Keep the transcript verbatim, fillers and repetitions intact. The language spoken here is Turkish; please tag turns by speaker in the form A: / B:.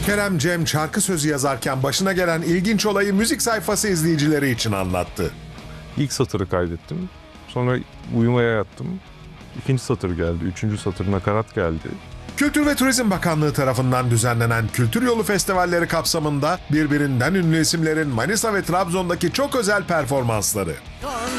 A: Kerem Cem şarkı sözü yazarken başına gelen ilginç olayı müzik sayfası izleyicileri için anlattı.
B: İlk satırı kaydettim. Sonra uyumaya yattım. İkinci satır geldi. Üçüncü satır nakarat geldi.
A: Kültür ve Turizm Bakanlığı tarafından düzenlenen Kültür Yolu Festivalleri kapsamında birbirinden ünlü isimlerin Manisa ve Trabzon'daki çok özel performansları.